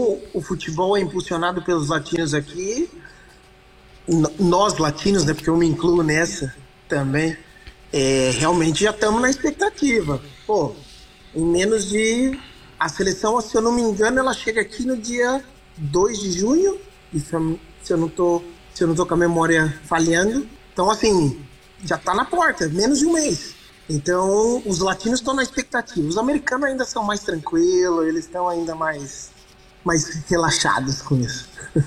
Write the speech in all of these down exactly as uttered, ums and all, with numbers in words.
como o futebol é impulsionado pelos latinos aqui, nós latinos, né, porque eu me incluo nessa também, é, realmente já estamos na expectativa. Pô, em menos de... A seleção, se eu não me engano, ela chega aqui no dia dois de junho, e se eu, se eu não tô, se eu não tô com a memória falhando. Então, assim, já tá na porta, menos de um mês. Então, os latinos estão na expectativa. Os americanos ainda são mais tranquilos, eles estão ainda mais, mais relaxados com isso.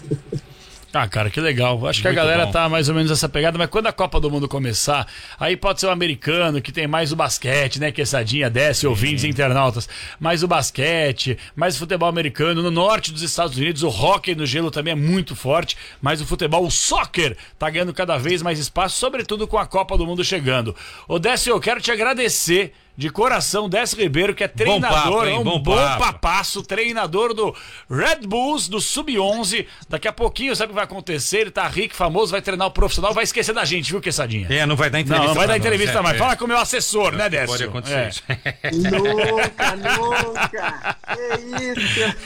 Ah, cara, que legal. Acho Muito que a galera bom. Tá mais ou menos nessa pegada, mas quando a Copa do Mundo começar, aí pode ser o americano, que tem mais o basquete, né? Quesadinha, desce, ouvintes, internautas. Mais o basquete, mais o futebol americano. No norte dos Estados Unidos, o hóquei no gelo também é muito forte, mas o futebol, o soccer, tá ganhando cada vez mais espaço, sobretudo com a Copa do Mundo chegando. Ô, Décio, eu quero te agradecer de coração, Décio Ribeiro, que é treinador, bom, papo, um bom, bom papasso, treinador do Red Bulls, do sub onze. Daqui a pouquinho, sabe o que vai acontecer? Ele tá rico, famoso, vai treinar o profissional, vai esquecer da gente, viu, Quesadinha? É, não vai dar entrevista. Não, não vai dar entrevista não, mais. É, Fala é. com o meu assessor, não, né, Décio? Pode acontecer é. isso. Nunca, nunca. Que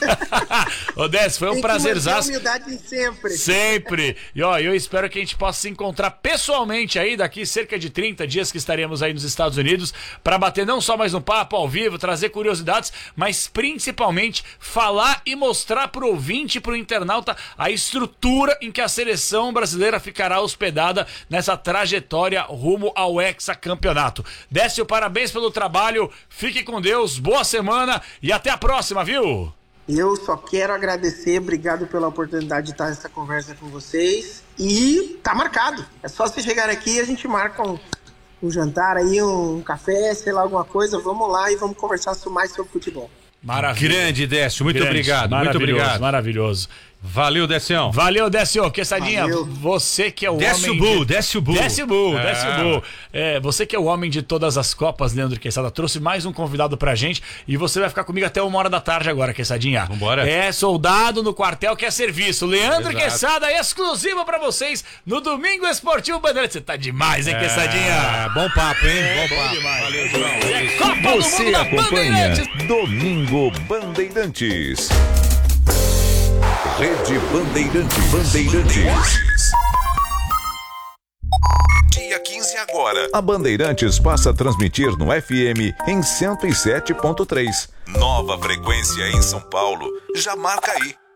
isso. Ô, Décio, foi um prazerzaço. Humildade sempre. Sempre. E ó, eu espero que a gente possa se encontrar pessoalmente aí, daqui cerca de trinta dias que estaremos aí nos Estados Unidos, pra bater não só mais um papo ao vivo, trazer curiosidades, mas principalmente falar e mostrar pro ouvinte, pro internauta, a estrutura em que a seleção brasileira ficará hospedada nessa trajetória rumo ao hexacampeonato. Décio, parabéns pelo trabalho, fique com Deus, boa semana e até a próxima, viu? Eu só quero agradecer, obrigado pela oportunidade de estar nessa conversa com vocês. E tá marcado, é só você chegar aqui e a gente marca um... um jantar aí, um café, sei lá, alguma coisa, vamos lá e vamos conversar mais sobre futebol. Maravilha. Grande, Décio, muito Grande, obrigado, muito obrigado. Maravilhoso. Valeu, Décio. Valeu, Décio. Quesadinha, Valeu. Você que é o Décio homem... Bull, de... Décio Bull. Décio Bull, é. Décio Bull. É, você que é o homem de todas as Copas, Leandro Quesada, trouxe mais um convidado pra gente e você vai ficar comigo até uma hora da tarde agora, Quesadinha. Vambora. É soldado no quartel que é serviço. Leandro Exato. Quesada, exclusivo pra vocês no Domingo Esportivo Bandeirantes. Você tá demais, hein, é. Quesadinha? Bom papo, hein? É, bom papo. Demais. Valeu, João. É Copa Você do Mundo acompanha Bandeirantes. Domingo Bandeirantes. Rede Bandeirantes. Bandeirantes. Dia quinze agora. A Bandeirantes passa a transmitir no F M em cento e sete ponto três. Nova frequência em São Paulo. Já marca aí.